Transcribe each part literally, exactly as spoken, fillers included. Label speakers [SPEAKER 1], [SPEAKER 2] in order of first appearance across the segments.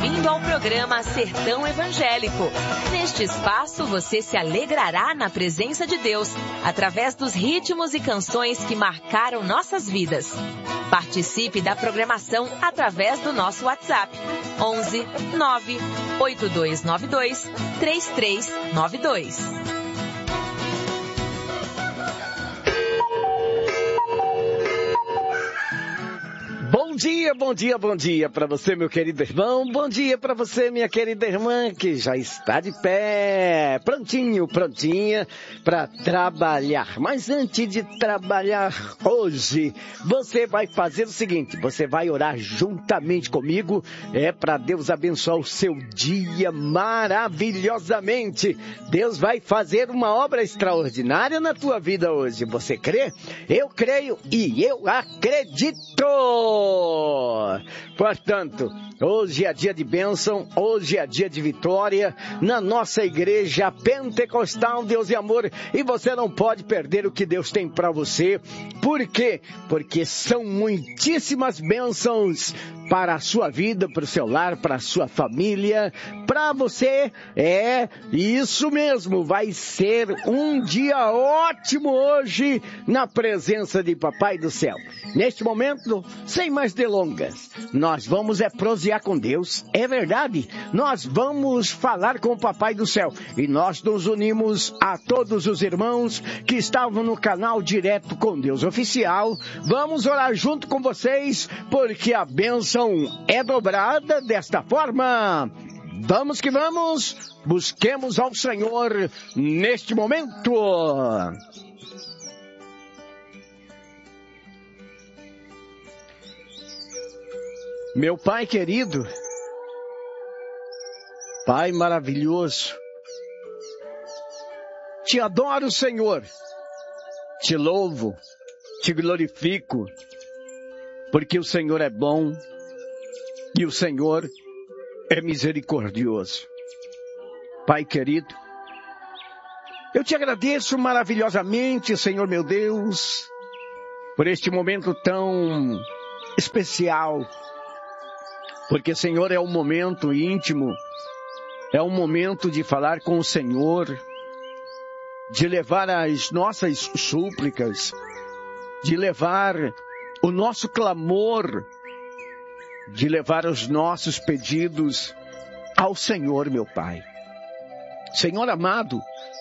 [SPEAKER 1] bem-vindo ao programa Sertão Evangélico. Neste espaço, você se alegrará na presença de Deus, através dos ritmos e canções que marcaram nossas vidas. Participe da programação através do nosso WhatsApp, onze nove oito dois nove dois três três nove dois.
[SPEAKER 2] Bom dia, bom dia, bom dia para você, meu querido irmão. Bom dia para você, minha querida irmã, que já está de pé, prontinho, prontinha para trabalhar. Mas antes de trabalhar hoje, você vai fazer o seguinte, você vai orar juntamente comigo, é para Deus abençoar o seu dia maravilhosamente. Deus vai fazer uma obra extraordinária na tua vida hoje. Você crê? Eu creio e eu acredito! Portanto, hoje é dia de bênção, hoje é dia de vitória na nossa igreja pentecostal Deus e Amor, e você não pode perder o que Deus tem para você. Por quê? Porque são muitíssimas bênçãos para a sua vida, para o seu lar, para a sua família, para você. É isso mesmo, vai ser um dia ótimo hoje na presença de Papai do Céu. Neste momento, sem mais delongas, nós vamos é prosear com Deus, é verdade, nós vamos falar com o Papai do Céu, e nós nos unimos a todos os irmãos que estavam no canal Direto com Deus Oficial. Vamos orar junto com vocês, porque a bênção é dobrada desta forma. Vamos que vamos, busquemos ao Senhor neste momento. Meu Pai querido, Pai maravilhoso, te adoro, Senhor, te louvo, te glorifico, porque o Senhor é bom e o Senhor é misericordioso. Pai querido, eu te agradeço maravilhosamente, Senhor meu Deus, por este momento tão especial, porque, Senhor, é um momento íntimo, é um momento de falar com o Senhor, de levar as nossas súplicas, de levar o nosso clamor, de levar os nossos pedidos ao Senhor, meu Pai. Senhor amado,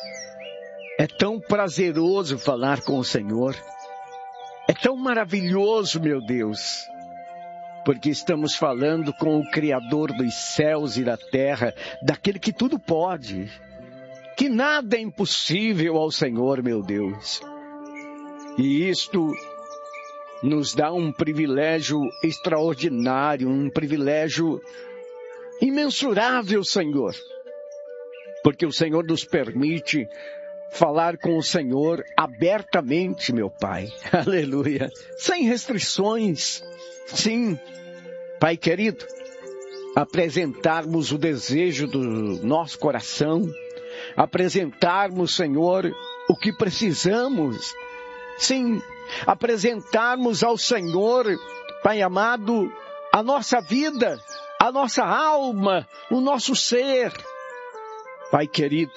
[SPEAKER 2] é tão prazeroso falar com o Senhor, é tão maravilhoso, meu Deus, porque estamos falando com o Criador dos céus e da terra, daquele que tudo pode, que nada é impossível ao Senhor, meu Deus. E isto nos dá um privilégio extraordinário, um privilégio imensurável, Senhor, porque o Senhor nos permite falar com o Senhor abertamente, meu Pai. Aleluia. Sem restrições. Sim, Pai querido, apresentarmos o desejo do nosso coração, apresentarmos, Senhor, o que precisamos. Sim, apresentarmos ao Senhor, Pai amado, a nossa vida, a nossa alma, o nosso ser. Pai querido,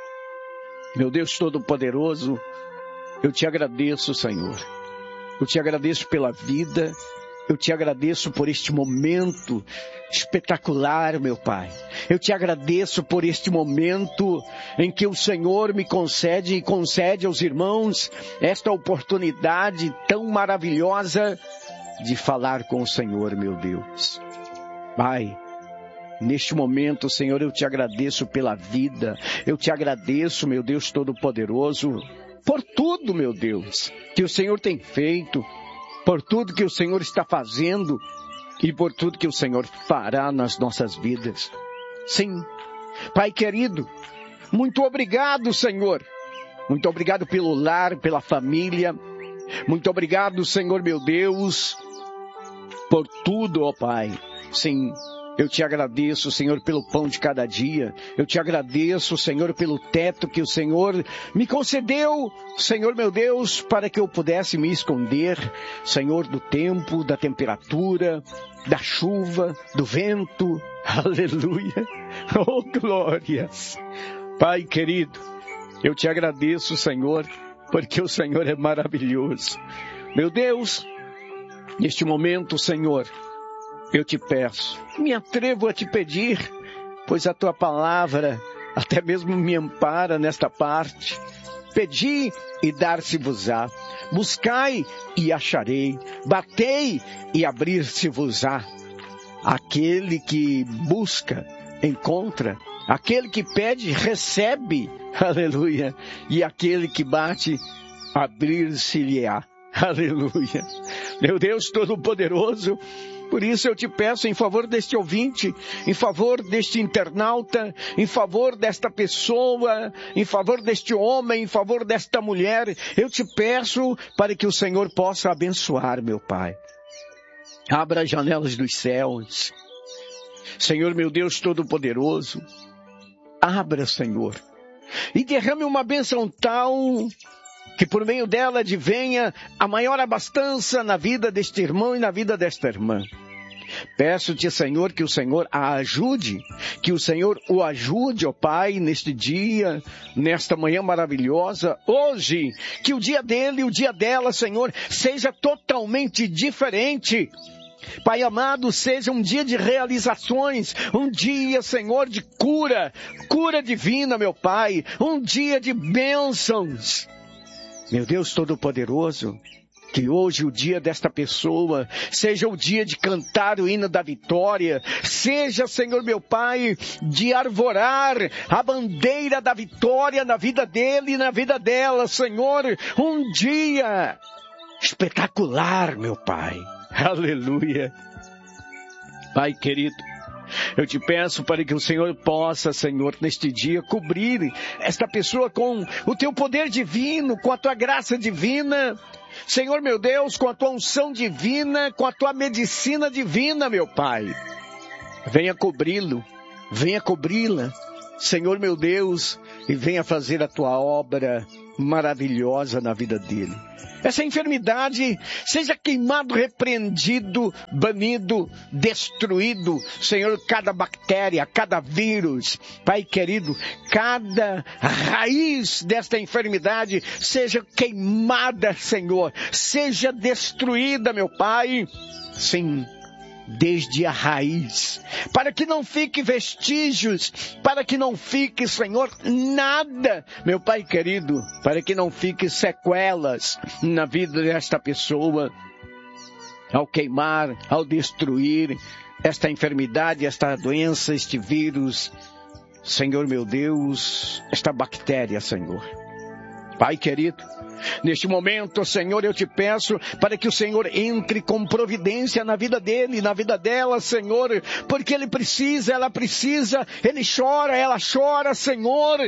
[SPEAKER 2] meu Deus Todo-Poderoso, eu te agradeço, Senhor. Eu te agradeço pela vida, eu te agradeço por este momento espetacular, meu Pai. Eu te agradeço por este momento em que o Senhor me concede e concede aos irmãos esta oportunidade tão maravilhosa de falar com o Senhor, meu Deus. Pai, neste momento, Senhor, eu te agradeço pela vida. Eu te agradeço, meu Deus Todo-Poderoso, por tudo, meu Deus, que o Senhor tem feito, por tudo que o Senhor está fazendo e por tudo que o Senhor fará nas nossas vidas. Sim, Pai querido, muito obrigado, Senhor. Muito obrigado pelo lar, pela família. Muito obrigado, Senhor meu Deus, por tudo, ó Pai. Sim, Eu te agradeço, Senhor, pelo pão de cada dia. Eu te agradeço, Senhor, pelo teto que o Senhor me concedeu, Senhor meu Deus, para que eu pudesse me esconder, Senhor, do tempo, da temperatura, da chuva, do vento. Aleluia. Oh, glórias. Pai querido, eu te agradeço, Senhor, porque o Senhor é maravilhoso. Meu Deus, neste momento, Senhor, eu te peço, me atrevo a te pedir, pois a tua palavra até mesmo me ampara nesta parte. Pedi e dar-se-vos-á, buscai e acharei, batei e abrir-se-vos-á. Aquele que busca, encontra, aquele que pede, recebe, aleluia, e aquele que bate, abrir-se-lhe-á, aleluia. Meu Deus Todo-Poderoso, por isso eu te peço em favor deste ouvinte, em favor deste internauta, em favor desta pessoa, em favor deste homem, em favor desta mulher, eu te peço para que o Senhor possa abençoar, meu Pai. Abra as janelas dos céus. Senhor, meu Deus Todo-Poderoso, abra, Senhor, e derrame uma bênção tal que por meio dela advenha a maior abastança na vida deste irmão e na vida desta irmã. Peço-te, Senhor, que o Senhor a ajude, que o Senhor o ajude, ó Pai, neste dia, nesta manhã maravilhosa, hoje, que o dia dele e o dia dela, Senhor, seja totalmente diferente. Pai amado, seja um dia de realizações, um dia, Senhor, de cura, cura divina, meu Pai, um dia de bênçãos. Meu Deus Todo-Poderoso, que hoje o dia desta pessoa seja o dia de cantar o hino da vitória, seja, Senhor meu Pai, de arvorar a bandeira da vitória na vida dele e na vida dela, Senhor, um dia espetacular, meu Pai. Aleluia. Pai querido, eu te peço para que o Senhor possa, Senhor, neste dia, cobrir esta pessoa com o teu poder divino, com a tua graça divina. Senhor, meu Deus, com a tua unção divina, com a tua medicina divina, meu Pai. Venha cobri-lo, venha cobri-la, Senhor, meu Deus, e venha fazer a tua obra maravilhosa na vida dele. Essa enfermidade seja queimado, repreendido, banido, destruído. Senhor, cada bactéria, cada vírus, Pai querido, cada raiz desta enfermidade seja queimada, Senhor. Seja destruída, meu Pai. Sim, desde a raiz, para que não fique vestígios, para que não fique, Senhor, nada, meu Pai querido, para que não fique sequelas na vida desta pessoa, ao queimar, ao destruir esta enfermidade, esta doença, este vírus, Senhor meu Deus, esta bactéria, Senhor. Pai querido, neste momento, Senhor, eu te peço para que o Senhor entre com providência na vida dele, na vida dela, Senhor, porque ele precisa, ela precisa, ele chora, ela chora, Senhor.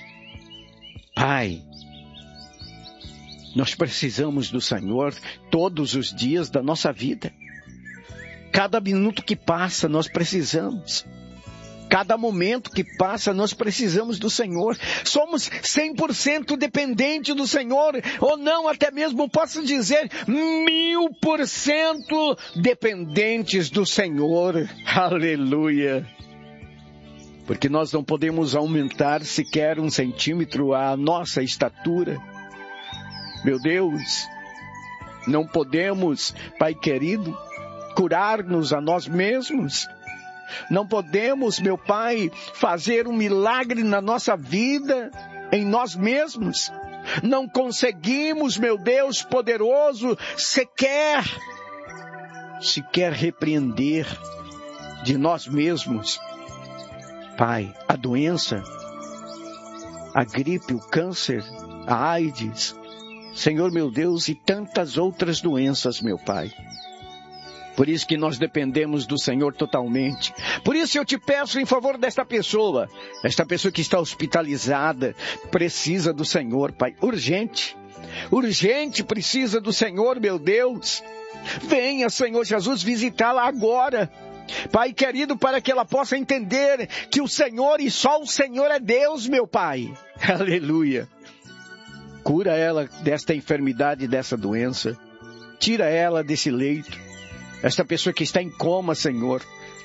[SPEAKER 2] Pai, nós precisamos do Senhor todos os dias da nossa vida. Cada minuto que passa, nós precisamos. Cada momento que passa, nós precisamos do Senhor. Somos cem por cento dependentes do Senhor, ou não, até mesmo posso dizer, mil por cento dependentes do Senhor. Aleluia. Porque nós não podemos aumentar sequer um centímetro a nossa estatura. Meu Deus, não podemos, Pai querido, curar-nos a nós mesmos. Não podemos, meu Pai, fazer um milagre na nossa vida, em nós mesmos. Não conseguimos, meu Deus poderoso, sequer, sequer repreender de nós mesmos. Pai, a doença, a gripe, o câncer, a AIDS, Senhor meu Deus, e tantas outras doenças, meu Pai. Por isso que nós dependemos do Senhor totalmente. Por isso eu te peço em favor desta pessoa, esta pessoa que está hospitalizada, precisa do Senhor, Pai, urgente, urgente precisa do Senhor, meu Deus. Venha, Senhor Jesus, visitá-la agora, Pai querido, para que ela possa entender que o Senhor e só o Senhor é Deus, meu Pai. Aleluia. Cura ela desta enfermidade, dessa doença. Tira ela desse leito. Esta pessoa que está em coma, Senhor.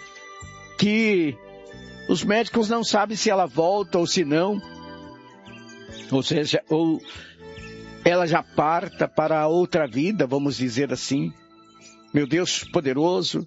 [SPEAKER 2] Que os médicos não sabem se ela volta ou se não. Ou seja, ou ela já parta para outra vida, vamos dizer assim. Meu Deus poderoso,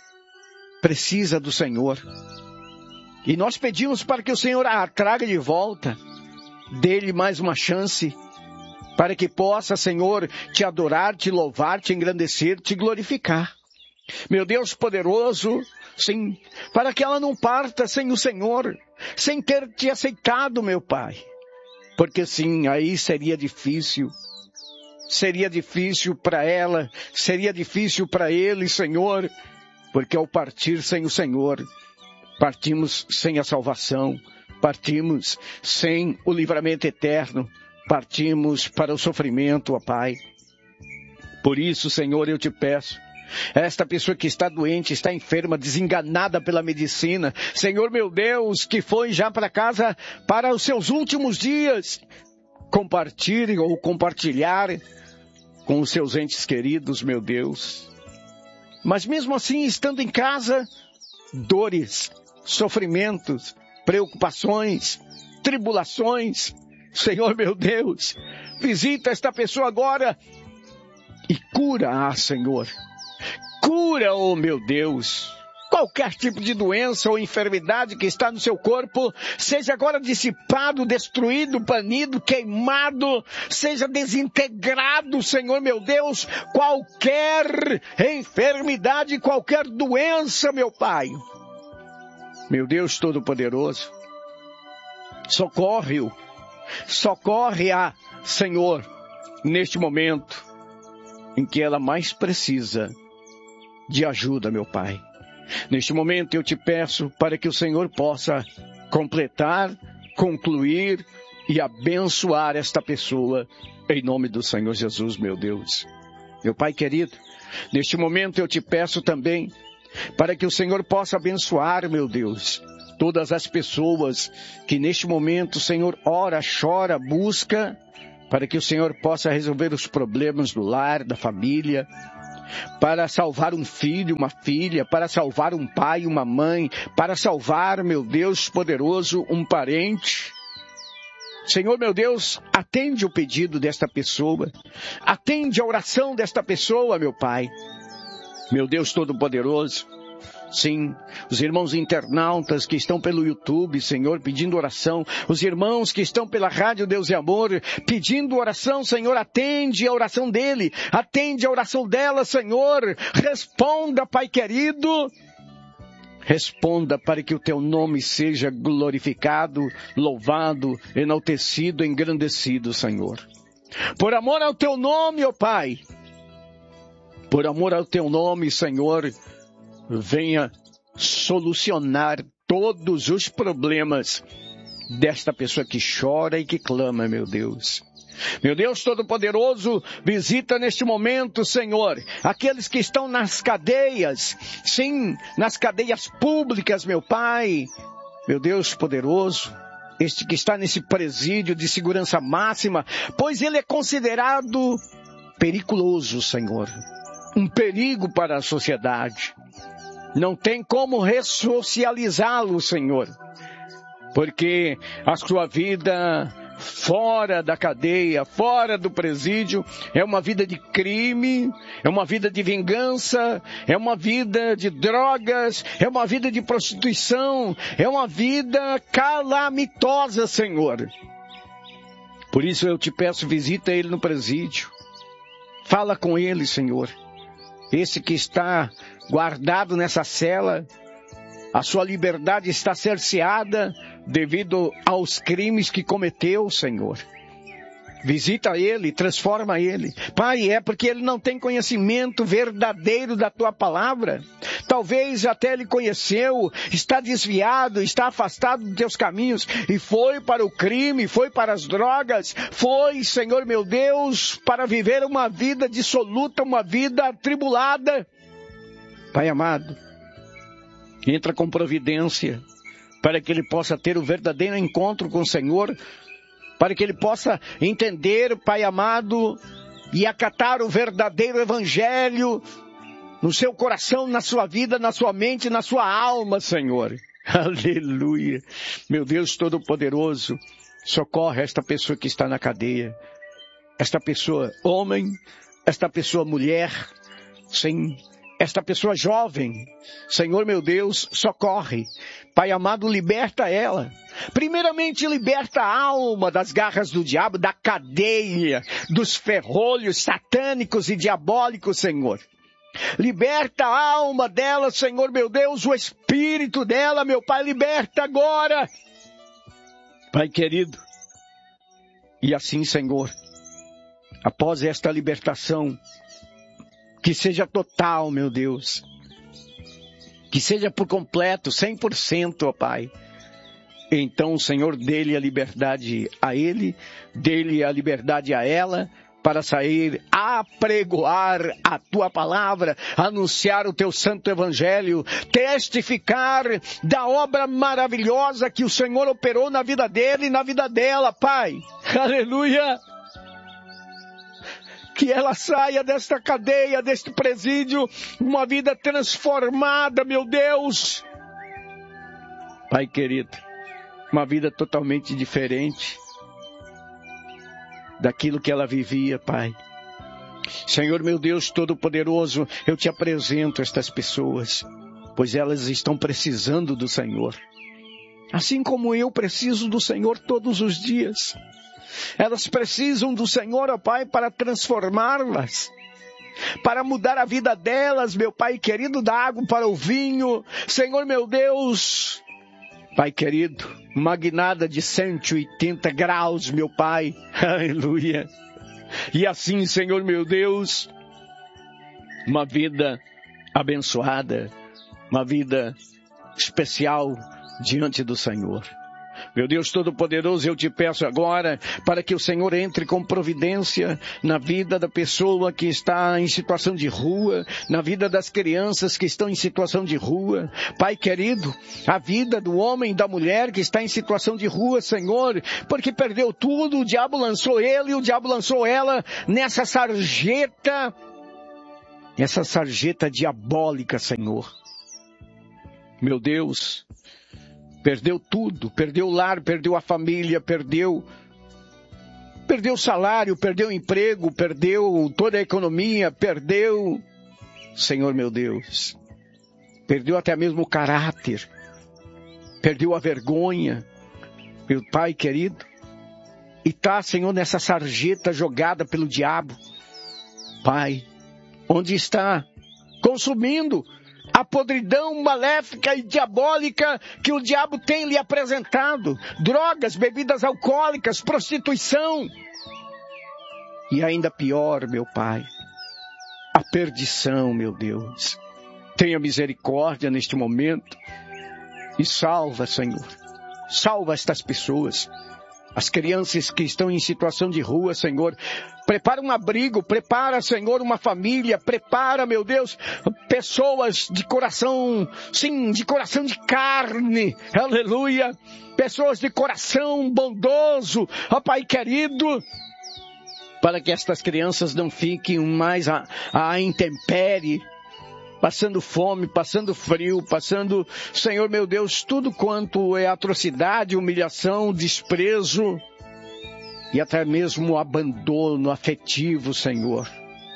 [SPEAKER 2] precisa do Senhor. E nós pedimos para que o Senhor a traga de volta. Dê-lhe mais uma chance. Para que possa, Senhor, te adorar, te louvar, te engrandecer, te glorificar. Meu Deus poderoso, sim, para que ela não parta sem o Senhor, sem ter te aceitado, meu Pai. Porque sim, aí seria difícil. Seria difícil para ela, seria difícil para ele, Senhor. Porque ao partir sem o Senhor, partimos sem a salvação, partimos sem o livramento eterno, partimos para o sofrimento, ó Pai. Por isso, Senhor, eu te peço, esta pessoa que está doente, está enferma, desenganada pela medicina, Senhor meu Deus, que foi já para casa para os seus últimos dias, compartilhe ou compartilhar com os seus entes queridos, meu Deus. Mas mesmo assim, estando em casa, dores, sofrimentos, preocupações, tribulações. Senhor meu Deus, visita esta pessoa agora e cura-a, Senhor. Cura, oh meu Deus. Qualquer tipo de doença ou enfermidade que está no seu corpo, seja agora dissipado, destruído, banido, queimado, seja desintegrado, Senhor meu Deus, qualquer enfermidade, qualquer doença, meu Pai. Meu Deus Todo-Poderoso, socorre-o, socorre-a, Senhor, neste momento em que ela mais precisa de ajuda, meu Pai. Neste momento eu te peço para que o Senhor possa completar, concluir e abençoar esta pessoa em nome do Senhor Jesus, meu Deus. Meu Pai querido, neste momento eu te peço também para que o Senhor possa abençoar, meu Deus, todas as pessoas que neste momento, Senhor, ora, chora, busca, para que o Senhor possa resolver os problemas do lar, da família, para salvar um filho, uma filha, para salvar um pai, uma mãe, para salvar, meu Deus poderoso, um parente. Senhor, meu Deus, atende o pedido desta pessoa, atende a oração desta pessoa, meu Pai. Meu Deus Todo-Poderoso, sim, os irmãos internautas que estão pelo YouTube, Senhor, pedindo oração, os irmãos que estão pela Rádio Deus e Amor, pedindo oração, Senhor, atende a oração dele, atende a oração dela, Senhor, responda, Pai querido, responda para que o teu nome seja glorificado, louvado, enaltecido, engrandecido, Senhor. Por amor ao teu nome, ó Pai, por amor ao teu nome, Senhor, venha solucionar todos os problemas desta pessoa que chora e que clama, meu Deus. Meu Deus Todo-Poderoso, visita neste momento, Senhor, aqueles que estão nas cadeias, sim, nas cadeias públicas, meu Pai. Meu Deus Poderoso, este que está nesse presídio de segurança máxima, pois ele é considerado periculoso, Senhor. Um perigo para a sociedade. Não tem como ressocializá-lo, Senhor, porque a sua vida fora da cadeia, fora do presídio, é uma vida de crime, é uma vida de vingança, é uma vida de drogas, é uma vida de prostituição, é uma vida calamitosa, Senhor. Por isso eu te peço, visita ele no presídio, fala com ele, Senhor. Esse que está guardado nessa cela, a sua liberdade está cerceada devido aos crimes que cometeu, Senhor. Visita ele, transforma ele. Pai, é porque ele não tem conhecimento verdadeiro da tua palavra. Talvez até ele conheceu, está desviado, está afastado dos teus caminhos e foi para o crime, foi para as drogas, foi, Senhor meu Deus, para viver uma vida dissoluta, uma vida atribulada. Pai amado, Entra com providência, para que ele possa ter o verdadeiro encontro com o Senhor, para que ele possa entender, Pai amado, e acatar o verdadeiro evangelho no seu coração, na sua vida, na sua mente, na sua alma, Senhor. Aleluia. Meu Deus Todo-Poderoso, socorre esta pessoa que está na cadeia. Esta pessoa homem, esta pessoa mulher, sim, esta pessoa jovem. Senhor meu Deus, socorre. Pai amado, liberta ela. Primeiramente, liberta a alma das garras do diabo, da cadeia, dos ferrolhos satânicos e diabólicos, Senhor. Liberta a alma dela, Senhor meu Deus, o espírito dela, meu Pai, liberta agora. Pai querido, e assim, Senhor, após esta libertação, que seja total, meu Deus, que seja por completo, cem por cento, ó Pai. Então, Senhor, dê-lhe a liberdade a ele, dê-lhe a liberdade a ela, para sair a pregoar a tua palavra, anunciar o teu santo evangelho, testificar da obra maravilhosa que o Senhor operou na vida dele e na vida dela, Pai. Aleluia! Que ela saia desta cadeia, deste presídio, uma vida transformada, meu Deus. Pai querido, uma vida totalmente diferente daquilo que ela vivia, Pai. Senhor meu Deus Todo-Poderoso, eu te apresento estas pessoas, pois elas estão precisando do Senhor. Assim como eu preciso do Senhor todos os dias. Elas precisam do Senhor, ó Pai, para transformá-las, para mudar a vida delas, meu Pai querido, da água para o vinho. Senhor meu Deus, Pai querido, uma guinada de cento e oitenta graus, meu Pai. Aleluia. E assim, Senhor meu Deus, uma vida abençoada, uma vida especial diante do Senhor. Meu Deus Todo-Poderoso, eu te peço agora para que o Senhor entre com providência na vida da pessoa que está em situação de rua, na vida das crianças que estão em situação de rua. Pai querido, a vida do homem e da mulher que está em situação de rua, Senhor, porque perdeu tudo, o diabo lançou ele, o diabo lançou ela nessa sarjeta, essa sarjeta diabólica, Senhor. Meu Deus, perdeu tudo, perdeu o lar, perdeu a família, perdeu, perdeu o salário, perdeu o emprego, perdeu toda a economia, perdeu, Senhor meu Deus, perdeu até mesmo o caráter, perdeu a vergonha, meu Pai querido, e está, Senhor, nessa sarjeta jogada pelo diabo, Pai, onde está consumindo a podridão maléfica e diabólica que o diabo tem lhe apresentado. Drogas, bebidas alcoólicas, prostituição. E ainda pior, meu Pai, a perdição, meu Deus. Tenha misericórdia neste momento e salva, Senhor. Salva estas pessoas. As crianças que estão em situação de rua, Senhor, prepara um abrigo, prepara, Senhor, uma família, prepara, meu Deus, pessoas de coração, sim, de coração de carne, aleluia, pessoas de coração bondoso, ó Pai querido, para que estas crianças não fiquem mais à, à intempérie, passando fome, passando frio, passando, Senhor meu Deus, tudo quanto é atrocidade, humilhação, desprezo e até mesmo abandono afetivo, Senhor.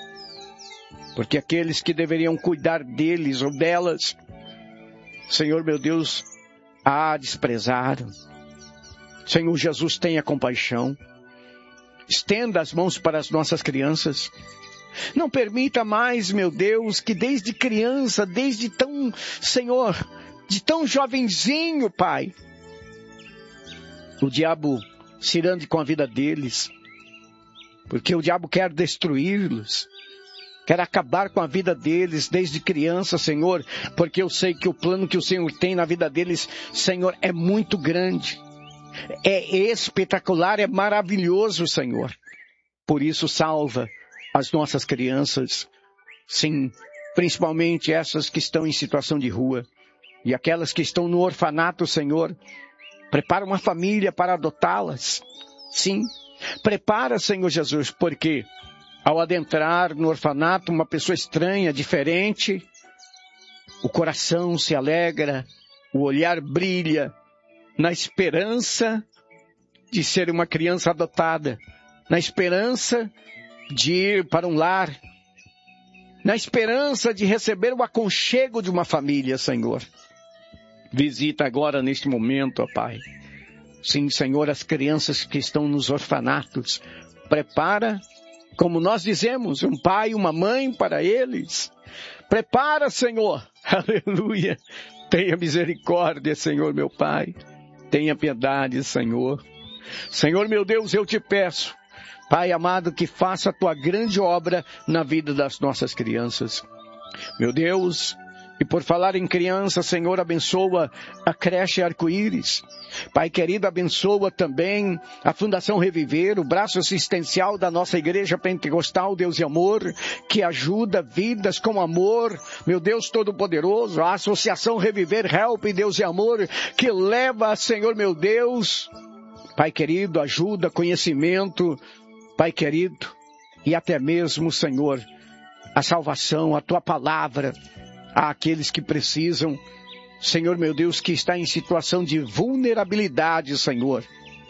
[SPEAKER 2] Porque aqueles que deveriam cuidar deles ou delas, Senhor meu Deus, a desprezaram. Senhor Jesus, tenha compaixão. Estenda as mãos para as nossas crianças. Não permita mais, meu Deus, que desde criança, desde tão, Senhor, de tão jovenzinho, Pai, o diabo se irande com a vida deles, porque o diabo quer destruí-los, quer acabar com a vida deles desde criança, Senhor, porque eu sei que o plano que o Senhor tem na vida deles, Senhor, é muito grande, é espetacular, é maravilhoso, Senhor. Por isso, salva as nossas crianças, sim, principalmente essas que estão em situação de rua. E aquelas que estão no orfanato, Senhor, prepara uma família para adotá-las. Sim, prepara, Senhor Jesus, porque ao adentrar no orfanato uma pessoa estranha, diferente, o coração se alegra, o olhar brilha, na esperança de ser uma criança adotada, na esperança de ir para um lar, na esperança de receber o aconchego de uma família, Senhor. Visita agora neste momento, ó Pai. Sim, Senhor, as crianças que estão nos orfanatos. Prepara, como nós dizemos, um pai e uma mãe para eles. Prepara, Senhor. Aleluia. Tenha misericórdia, Senhor, meu Pai. Tenha piedade, Senhor. Senhor, meu Deus, eu te peço, Pai amado, que faça a tua grande obra na vida das nossas crianças. Meu Deus, e por falar em criança, Senhor, abençoa a creche Arco-Íris. Pai querido, abençoa também a Fundação Reviver, o braço assistencial da nossa Igreja Pentecostal, Deus e Amor, que ajuda vidas com amor, meu Deus Todo-Poderoso, a Associação Reviver Help, Deus e Amor, que leva, Senhor, meu Deus, Pai querido, ajuda, conhecimento, Pai querido, e até mesmo, Senhor, a salvação, a tua palavra, àqueles que precisam, Senhor meu Deus, que está em situação de vulnerabilidade, Senhor.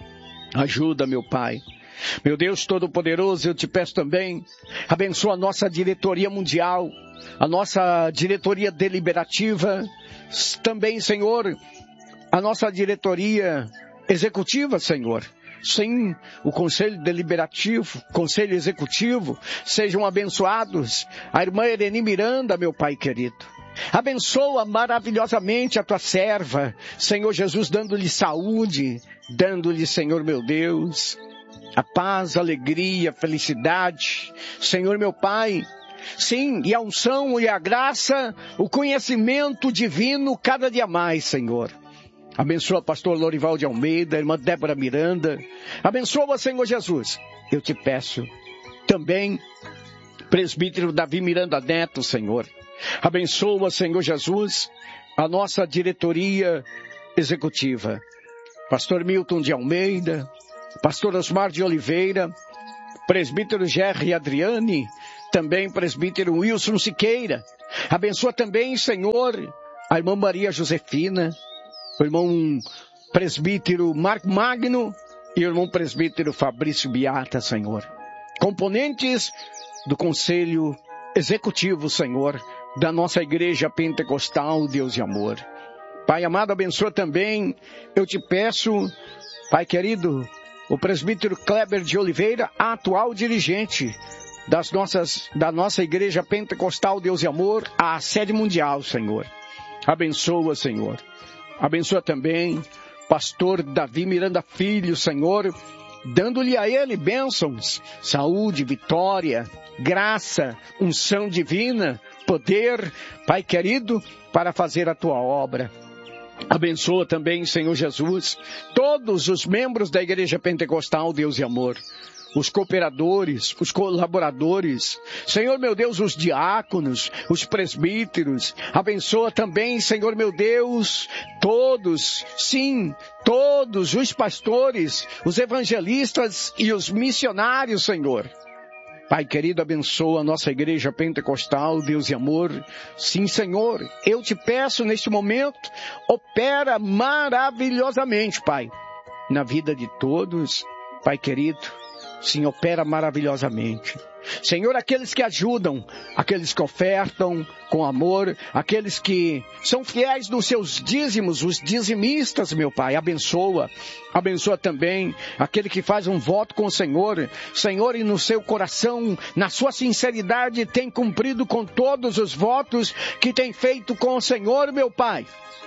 [SPEAKER 2] Ajuda, meu Pai. Meu Deus Todo-Poderoso, eu te peço também, abençoa a nossa diretoria mundial, a nossa diretoria deliberativa, também, Senhor, a nossa diretoria executiva, Senhor. Sim, o Conselho Deliberativo, Conselho Executivo, sejam abençoados. A irmã Ereni Miranda, meu Pai querido. Abençoa maravilhosamente a tua serva, Senhor Jesus, dando-lhe saúde, dando-lhe, Senhor meu Deus, a paz, a alegria, a felicidade. Senhor meu Pai, sim, e a unção e a graça, o conhecimento divino cada dia mais, Senhor. Abençoa o pastor Lorival de Almeida, a irmã Débora Miranda. Abençoa, Senhor Jesus. Eu te peço também, presbítero Davi Miranda Neto, Senhor. Abençoa, Senhor Jesus, a nossa diretoria executiva. Pastor Milton de Almeida, pastor Osmar de Oliveira, presbítero Gerry Adriane, também presbítero Wilson Siqueira. Abençoa também, Senhor, a irmã Maria Josefina, o irmão presbítero Marco Magno e o irmão presbítero Fabrício Beata, Senhor. Componentes do Conselho Executivo, Senhor, da nossa Igreja Pentecostal, Deus e Amor. Pai amado, abençoa também, eu te peço, Pai querido, o presbítero Kleber de Oliveira, atual dirigente das nossas, da nossa Igreja Pentecostal, Deus e Amor, a sede mundial, Senhor. Abençoa, Senhor. Abençoa também pastor Davi Miranda Filho, Senhor, dando-lhe a ele bênçãos, saúde, vitória, graça, unção divina, poder, Pai querido, para fazer a tua obra. Abençoa também, Senhor Jesus, todos os membros da Igreja Pentecostal, Deus e Amor. Os cooperadores, os colaboradores, Senhor meu Deus, os diáconos, os presbíteros, abençoa também, Senhor meu Deus, todos, sim, todos os pastores, os evangelistas e os missionários, Senhor. Pai querido, abençoa a nossa Igreja Pentecostal, Deus e Amor. Sim, Senhor, eu te peço neste momento, opera maravilhosamente, Pai, na vida de todos, Pai querido. Sim, opera maravilhosamente. Senhor, aqueles que ajudam, aqueles que ofertam com amor, aqueles que são fiéis nos seus dízimos, os dizimistas, meu Pai, abençoa. Abençoa também aquele que faz um voto com o Senhor. Senhor, e no seu coração, na sua sinceridade, tem cumprido com todos os votos que tem feito com o Senhor, meu Pai.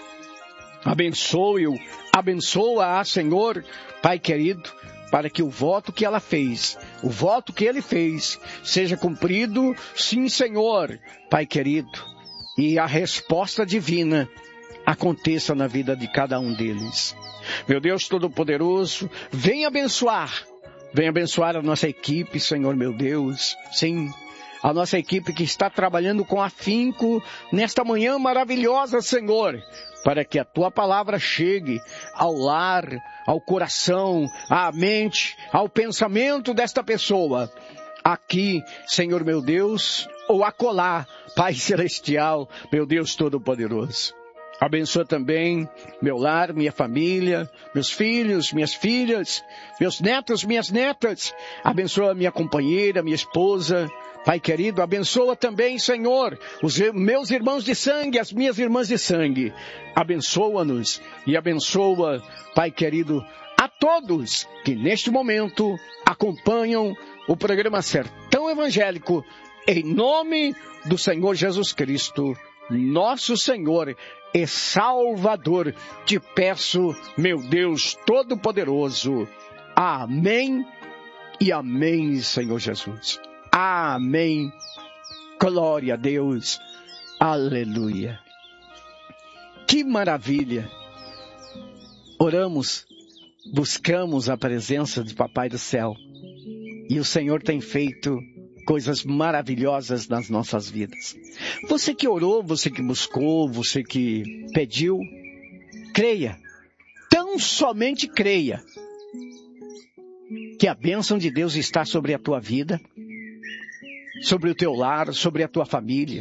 [SPEAKER 2] Abençoe-o, abençoa a Senhor, Pai querido, para que o voto que ela fez, o voto que ele fez, seja cumprido, sim, Senhor, Pai querido, e a resposta divina aconteça na vida de cada um deles. Meu Deus Todo-Poderoso, vem abençoar, vem abençoar a nossa equipe, Senhor meu Deus, sim, a nossa equipe que está trabalhando com afinco nesta manhã maravilhosa, Senhor, para que a tua palavra chegue ao lar, ao coração, à mente, ao pensamento desta pessoa. Aqui, Senhor meu Deus, ou acolá, Pai Celestial, meu Deus Todo-Poderoso. Abençoa também meu lar, minha família, meus filhos, minhas filhas, meus netos, minhas netas. Abençoa minha companheira, minha esposa. Pai querido, abençoa também, Senhor, os meus irmãos de sangue, as minhas irmãs de sangue. Abençoa-nos e abençoa, Pai querido, a todos que neste momento acompanham o programa Sertão Evangélico, em nome do Senhor Jesus Cristo, nosso Senhor e Salvador. Te peço, meu Deus Todo-Poderoso. Amém e amém, Senhor Jesus. Amém. Glória a Deus. Aleluia. Que maravilha. Oramos, buscamos a presença de Papai do Céu. E o Senhor tem feito coisas maravilhosas nas nossas vidas. Você que orou, você que buscou, você que pediu, creia. Tão somente creia que a bênção de Deus está sobre a tua vida, sobre o teu lar, sobre a tua família.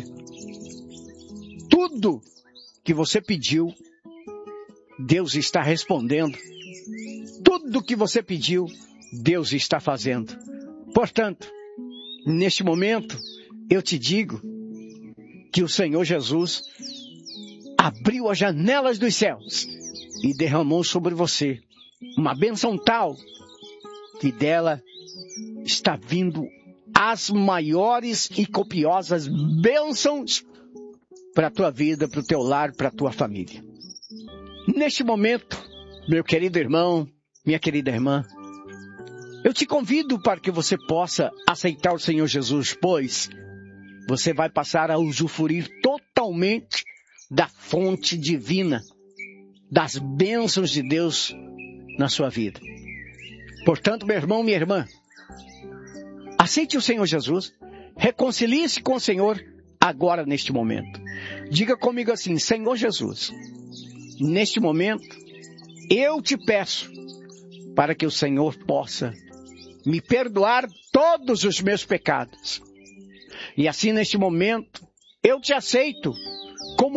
[SPEAKER 2] Tudo que você pediu, Deus está respondendo. Tudo que você pediu, Deus está fazendo. Portanto, neste momento, eu te digo que o Senhor Jesus abriu as janelas dos céus e derramou sobre você uma bênção tal que dela está vindo as maiores e copiosas bênçãos para a tua vida, para o teu lar, para a tua família. Neste momento, meu querido irmão, minha querida irmã, eu te convido para que você possa aceitar o Senhor Jesus, pois você vai passar a usufruir totalmente da fonte divina, das bênçãos de Deus na sua vida. Portanto, meu irmão, minha irmã, aceite o Senhor Jesus, reconcilie-se com o Senhor agora, neste momento. Diga comigo assim: Senhor Jesus, neste momento, eu te peço para que o Senhor possa me perdoar todos os meus pecados. E assim, neste momento, eu te aceito